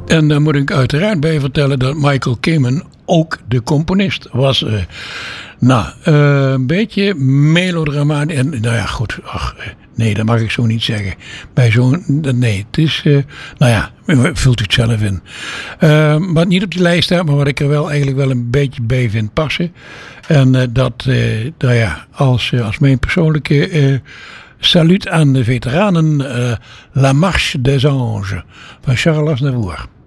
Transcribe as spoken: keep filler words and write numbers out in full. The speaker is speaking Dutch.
En daar moet ik uiteraard bij vertellen dat Michael Kamen ook de componist was. Uh, nou, uh, een beetje melodramatisch. En nou ja, goed. Ach, nee, dat mag ik zo niet zeggen. Bij zo'n. Nee, het is. Uh, nou ja, vult u het zelf in. Uh, wat niet op die lijst staat, maar wat ik er wel eigenlijk wel een beetje bij vind passen. En uh, dat, uh, nou ja, als, uh, als mijn persoonlijke. Uh, Salut aan de veteranen. Uh, La Marche des Anges van Charles Aznavour.